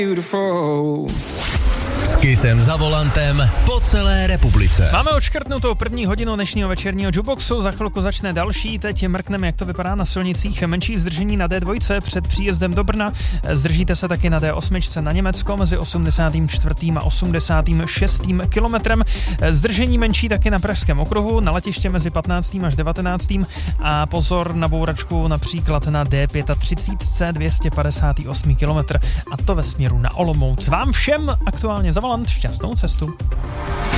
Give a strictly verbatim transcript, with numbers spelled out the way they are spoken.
S Kissem za volantem po celé republice. Máme odškrtnutou první hodinu dnešního večerního Jukeboxu, za chvilku začne další, teď mrkneme, jak to vypadá na silnicích. Menší zdržení na dé dva před příjezdem do Brna, zdržíte se taky na dé osm na Německo mezi osmdesátým čtvrtým a osmdesátým šestým kilometrem. Zdržení menší taky na Pražském okruhu, na letiště mezi patnáctým až devatenáctým a pozor na bouračku například na dé třicet pět dvě stě padesát osm kilometr a to ve směru na Olomouc. Vám všem aktuálně za volant šťastnou cestu.